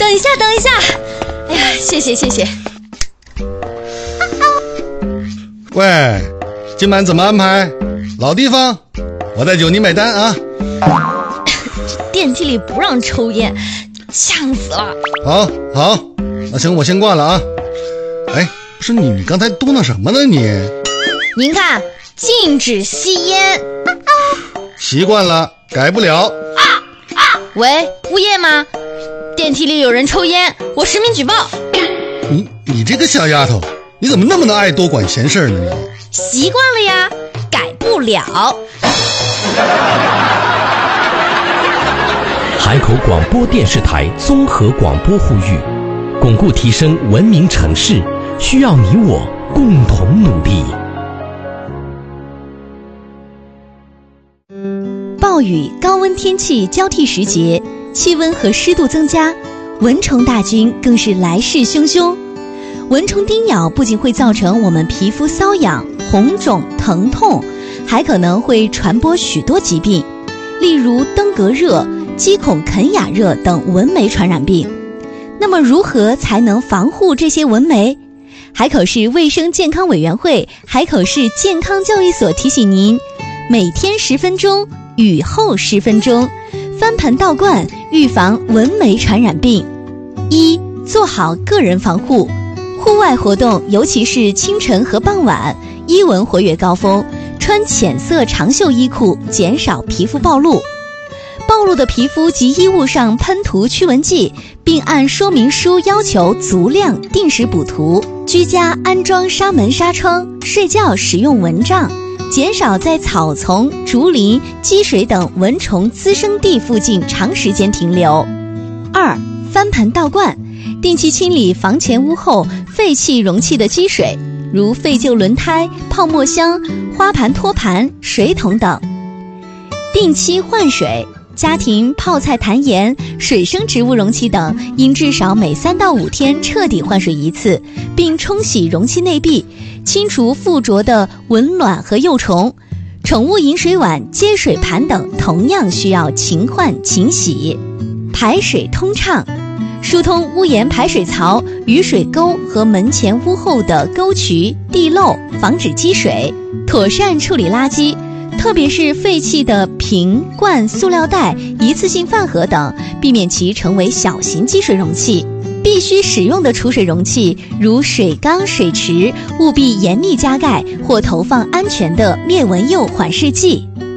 等一下，哎呀，谢谢。 喂，今晚怎么安排？老地方，我带酒你买单啊。 电梯里不让抽烟，呛死了。 好，那行我先挂了啊。哎，不是你刚才嘟囔什么呢你？ 您看，禁止吸烟。 习惯了，改不了。 喂，物业吗？电梯里有人抽烟，我实名举报。 你这个小丫头，你怎么那么的爱多管闲事呢你？ 习惯了呀，改不了。 海口广播电视台综合广播呼吁，巩固提升文明城市，需要你我共同努力。 暴雨、高温天气交替时节，气温和湿度增加，蚊虫大军更是来势汹汹。蚊虫叮咬不仅会造成我们皮肤瘙痒、红肿、疼痛，还可能会传播许多疾病，例如登革热、鸡孔肯雅热等蚊媒传染病。那么如何才能防护这些蚊媒？海口市卫生健康委员会、海口市健康教育所提醒您，每天10分钟，雨后10分钟，翻盆倒灌，预防蚊媒传染病。1. 做好个人防护。户外活动，尤其是清晨和傍晚，伊蚊活跃高峰，穿浅色长袖衣裤，减少皮肤暴露。暴露的皮肤及衣物上喷涂驱蚊剂，并按说明书要求足量定时补涂。居家安装纱门纱窗，睡觉使用蚊帐，减少在草丛、竹林、积水等蚊虫滋生地附近长时间停留。2. 翻盆倒灌，定期清理房前屋后废弃容器的积水，如废旧轮胎、泡沫箱、花盘托盘、水桶等。定期换水，家庭泡菜坛盐、水生植物容器等应至少每3到5天彻底换水一次，并冲洗容器内壁，清除附着的蚊卵和幼虫。宠物饮水碗、接水盘等同样需要勤换勤洗。排水通畅，疏通屋檐排水槽、雨水沟和门前屋后的沟渠、地漏，防止积水。妥善处理垃圾，特别是废弃的瓶、罐、塑料袋、一次性饭盒等，避免其成为小型积水容器。必须使用的储水容器，如水缸、水池，务必严密加盖或投放安全的灭蚊诱缓释剂。